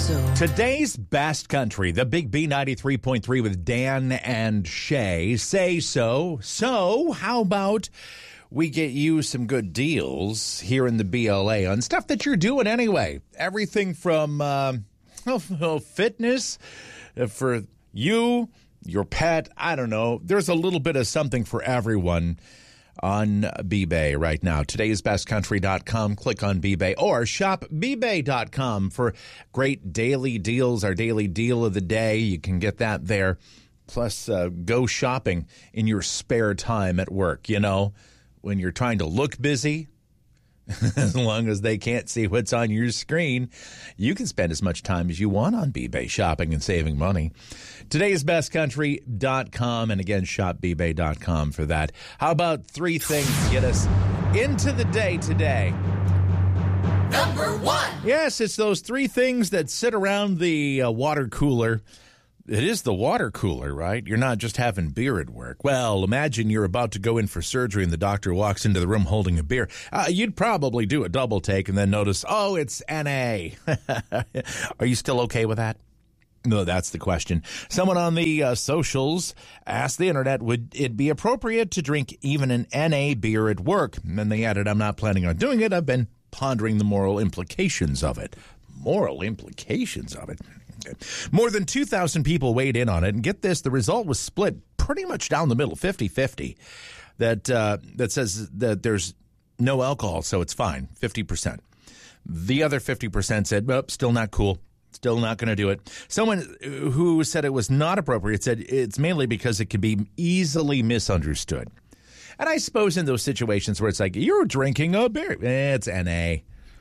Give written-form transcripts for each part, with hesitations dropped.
so. Today's best country, the Big B 93.3 with Dan and Shay. Say so. So, how about we get you some good deals here in the BLA on stuff that you're doing anyway? Everything from fitness for you, your pet, I don't know. There's a little bit of something for everyone on B-Bay right now. Todaysbestcountry.com. Click on B-Bay or shop bbay.com for great daily deals. Our daily deal of the day. You can get that there. Plus, go shopping in your spare time at work. You know, when you're trying to look busy, as long as they can't see what's on your screen, you can spend as much time as you want on B-Bay shopping and saving money. Todaysbestcountry.com, and again, shop bbay.com for that. How about 3 things to get us into the day today? Number 1. Yes, it's those 3 things that sit around the water cooler. It is the water cooler, right? You're not just having beer at work. Well, imagine you're about to go in for surgery and the doctor walks into the room holding a beer. You'd probably do a double take and then notice, oh, it's NA. Are you still okay with that? No, that's the question. Someone on the socials asked the internet, would it be appropriate to drink even an NA beer at work? And then they added, I'm not planning on doing it. I've been pondering the moral implications of it. Moral implications of it. More than 2,000 people weighed in on it. And get this, the result was split pretty much down the middle, 50-50, that says that there's no alcohol, so it's fine, 50%. The other 50% said, well, still not cool, still not going to do it. Someone who said it was not appropriate said it's mainly because it could be easily misunderstood. And I suppose in those situations where it's like, you're drinking a beer, it's NA.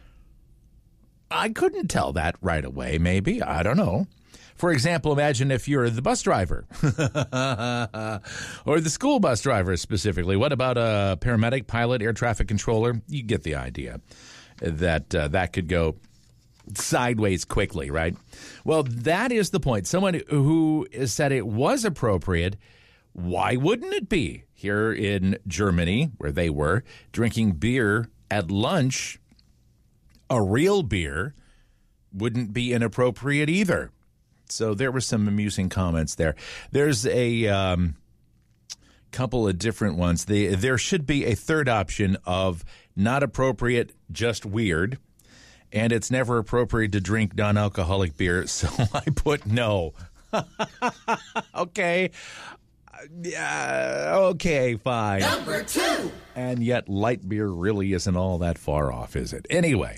I couldn't tell that right away, maybe. I don't know. For example, imagine if you're the bus driver or the school bus driver specifically. What about a paramedic, pilot, air traffic controller? You get the idea that that could go sideways quickly, right? Well, that is the point. Someone who said it was appropriate, why wouldn't it be? Here in Germany, where they were, drinking beer at lunch, a real beer wouldn't be inappropriate either. So there were some amusing comments there. There's a couple of different ones. There should be a third option of not appropriate, just weird. And it's never appropriate to drink non-alcoholic beer, so I put no. Okay. Okay, fine. Number 2. And yet light beer really isn't all that far off, is it? Anyway,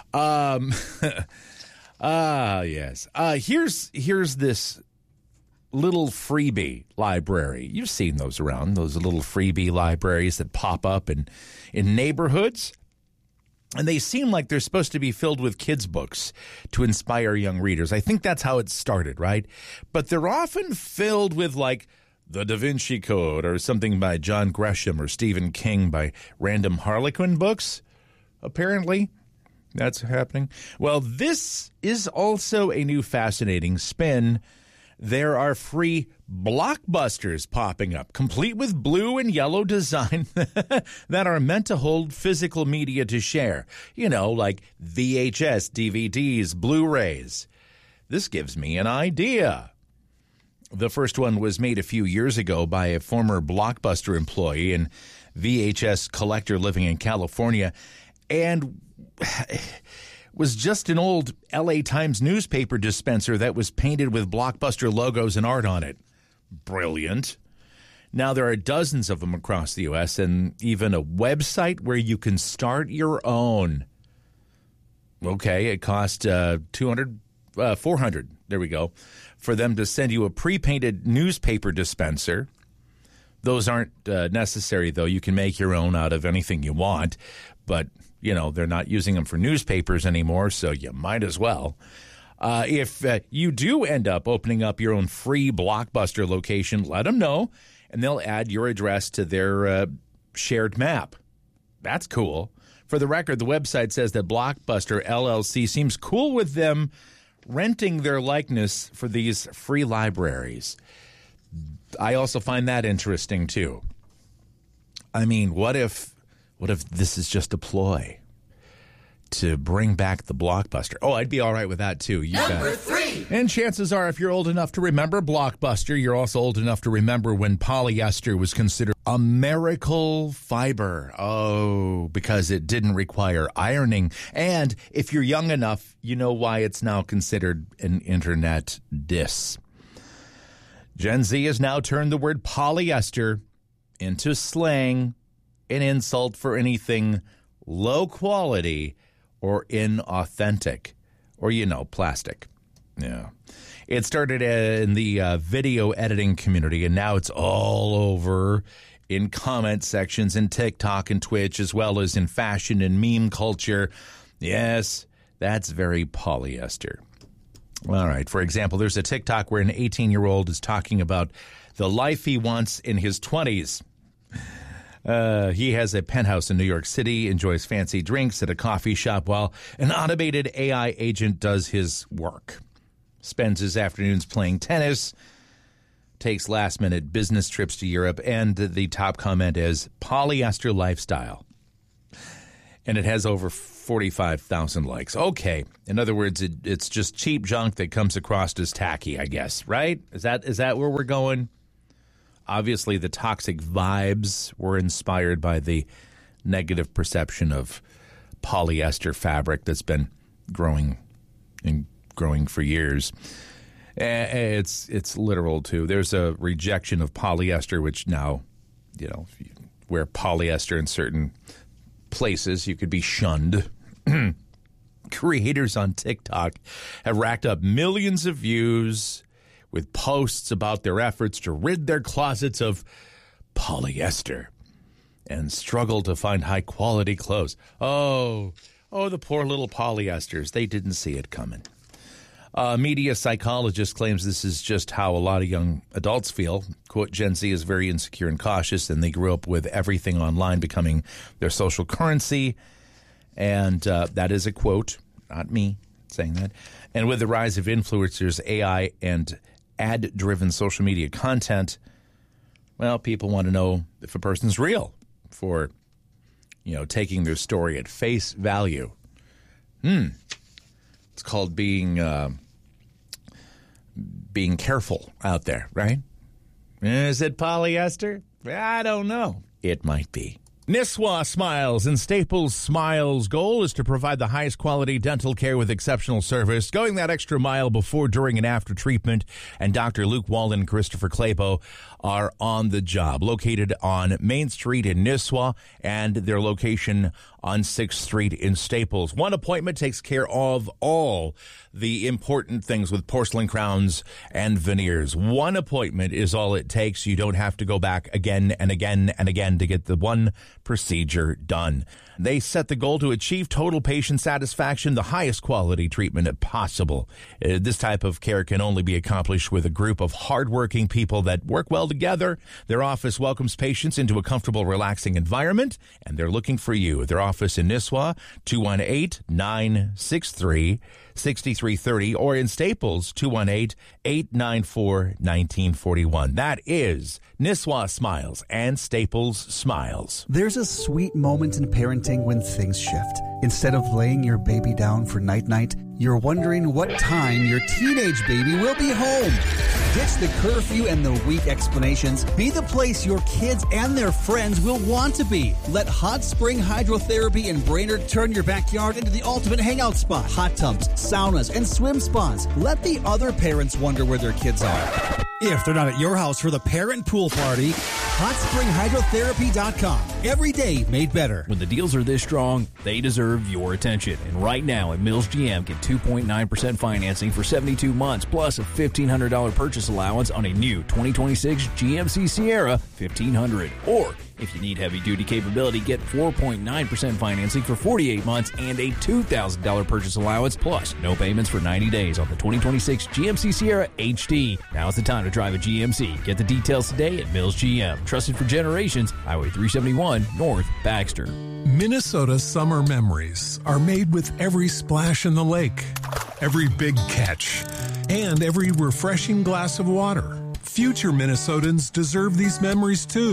yes. Here's this little freebie library. You've seen those around, those little freebie libraries that pop up in neighborhoods. And they seem like they're supposed to be filled with kids' books to inspire young readers. I think that's how it started, right? But they're often filled with, like, The Da Vinci Code or something by John Grisham or Stephen King by random Harlequin books, apparently. That's happening. Well, this is also a new fascinating spin. There are free blockbusters popping up, complete with blue and yellow design that are meant to hold physical media to share. You know, like VHS, DVDs, Blu-rays. This gives me an idea. The first one was made a few years ago by a former Blockbuster employee and VHS collector living in California, and was just an old LA Times newspaper dispenser that was painted with Blockbuster logos and art on it. Brilliant. Now there are dozens of them across the U.S. and even a website where you can start your own. Okay, it cost $400. There we go. For them to send you a pre-painted newspaper dispenser. Those aren't necessary, though. You can make your own out of anything you want. But, you know, they're not using them for newspapers anymore, so you might as well. If you do end up opening up your own free Blockbuster location, let them know, and they'll add your address to their shared map. That's cool. For the record, the website says that Blockbuster LLC seems cool with them renting their likeness for these free libraries. I also find that interesting, too. I mean, what if this is just a ploy to bring back the Blockbuster. Oh, I'd be all right with that, too. You Number bet. 3. And chances are, if you're old enough to remember Blockbuster, you're also old enough to remember when polyester was considered a miracle fiber. Oh, because it didn't require ironing. And if you're young enough, you know why it's now considered an internet diss. Gen Z has now turned the word polyester into slang, an insult for anything low quality or inauthentic, or, plastic. Yeah. It started in the video editing community, and now it's all over in comment sections in TikTok and Twitch, as well as in fashion and meme culture. Yes, that's very polyester. All right. For example, there's a TikTok where an 18-year-old is talking about the life he wants in his 20s. He has a penthouse in New York City, enjoys fancy drinks at a coffee shop while an automated AI agent does his work. Spends his afternoons playing tennis, takes last-minute business trips to Europe, and the top comment is polyester lifestyle. And it has over 45,000 likes. Okay. In other words, it's just cheap junk that comes across as tacky, I guess, right? Is that where we're going? Obviously, the toxic vibes were inspired by the negative perception of polyester fabric that's been growing for years. It's literal, too. There's a rejection of polyester, which now, if you wear polyester in certain places, you could be shunned. Creators on TikTok have racked up millions of views with posts about their efforts to rid their closets of polyester and struggle to find high-quality clothes. Oh, the poor little polyesters. They didn't see it coming. A media psychologist claims this is just how a lot of young adults feel. Quote, Gen Z is very insecure and cautious, and they grew up with everything online becoming their social currency. And that is a quote, not me saying that. And with the rise of influencers, AI, and ad-driven social media content, well, people want to know if a person's real for, taking their story at face value. It's called being careful out there, right? Is it polyester? I don't know. It might be. Nisswa Smiles and Staples Smiles' goal is to provide the highest quality dental care with exceptional service, going that extra mile before, during, and after treatment. And Dr. Luke Walden and Christopher Clabo are on the job. Located on Main Street in Nisswa and their location on 6th Street in Staples. One appointment takes care of all the important things with porcelain crowns and veneers. One appointment is all it takes. You don't have to go back again and again and again to get the one procedure done. They set the goal to achieve total patient satisfaction, the highest quality treatment possible. This type of care can only be accomplished with a group of hardworking people that work well together. Their office welcomes patients into a comfortable, relaxing environment, and they're looking for you. Their office in Nisswa, 218-963-6330, or in Staples, 218-894-1941. That is Nisswa Smiles and Staples Smiles. There's a sweet moment in parenting when things shift. Instead of laying your baby down for night-night, you're wondering what time your teenage baby will be home. Ditch the curfew and the weak explanations. Be the place your kids and their friends will want to be. Let Hot Spring Hydrotherapy in Brainerd turn your backyard into the ultimate hangout spot. Hot tubs, saunas, and swim spas. Let the other parents wonder where their kids are. If they're not at your house for the parent pool party, HotSpringHydrotherapy.com. Every day made better. When the deals are this strong, they deserve your attention. And right now at Mills GM, get 2.9% financing for 72 months, plus a $1,500 purchase allowance on a new 2026 GMC Sierra 1500. Or if you need heavy-duty capability, get 4.9% financing for 48 months and a $2,000 purchase allowance, plus no payments for 90 days on the 2026 GMC Sierra HD. Now's the time to drive a GMC. Get the details today at Mills GM. Trusted for generations, Highway 371 North, Baxter. Minnesota's summer memories are made with every splash in the lake, every big catch, and every refreshing glass of water. Future Minnesotans deserve these memories too.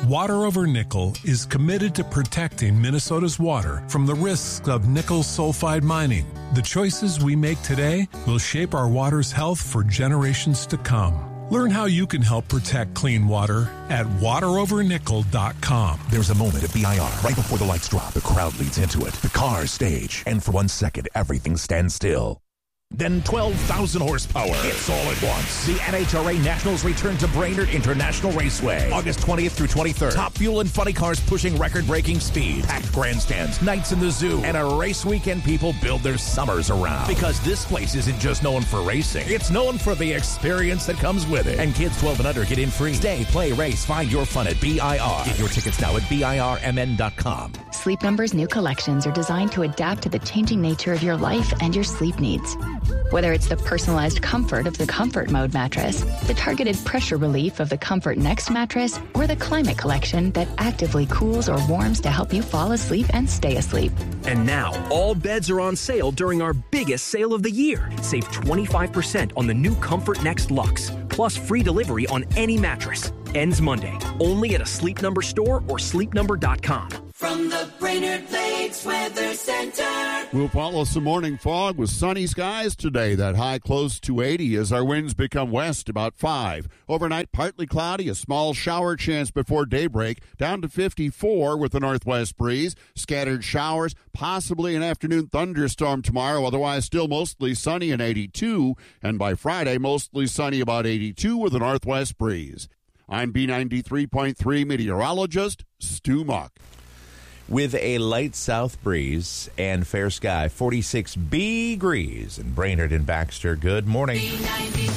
Water Over Nickel is committed to protecting Minnesota's water from the risks of nickel sulfide mining. The choices we make today will shape our water's health for generations to come. Learn how you can help protect clean water at waterovernickel.com. There's a moment at BIR right before the lights drop. The crowd leads into it. The cars stage. And for 1 second, everything stands still. Then 12,000 horsepower. It's all at once. The NHRA Nationals return to Brainerd International Raceway. August 20th through 23rd. Top fuel and funny cars pushing record-breaking speed. Packed grandstands, nights in the zoo, and a race weekend people build their summers around. Because this place isn't just known for racing. It's known for the experience that comes with it. And kids 12 and under get in free. Stay, play, race, find your fun at BIR. Get your tickets now at BIRMN.com. Sleep Number's new collections are designed to adapt to the changing nature of your life and your sleep needs. Whether it's the personalized comfort of the Comfort Mode mattress, the targeted pressure relief of the Comfort Next mattress, or the Climate Collection that actively cools or warms to help you fall asleep and stay asleep. And now, all beds are on sale during our biggest sale of the year. Save 25% on the new Comfort Next Luxe, plus free delivery on any mattress. Ends Monday, only at a Sleep Number store or sleepnumber.com. From the Brainerd Lakes Weather Center. We'll follow some morning fog with sunny skies today. That high close to 80 as our winds become west about 5. Overnight, partly cloudy, a small shower chance before daybreak, down to 54 with a northwest breeze. Scattered showers, possibly an afternoon thunderstorm tomorrow, otherwise still mostly sunny and 82. And by Friday, mostly sunny about 82 with a northwest breeze. I'm B93.3 meteorologist Stu Muck. With a light south breeze and fair sky, 46 degrees in Brainerd and Baxter. Good morning.